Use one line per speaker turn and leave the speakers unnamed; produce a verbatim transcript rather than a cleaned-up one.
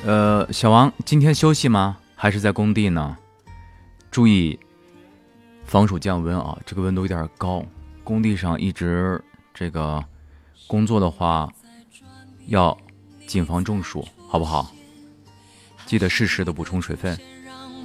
呃，小王，今天休息吗？还是在工地呢？注意防暑降温啊，这个温度有点高，工地上一直这个工作的话，要谨防中暑，好不好？记得适时的补充水分。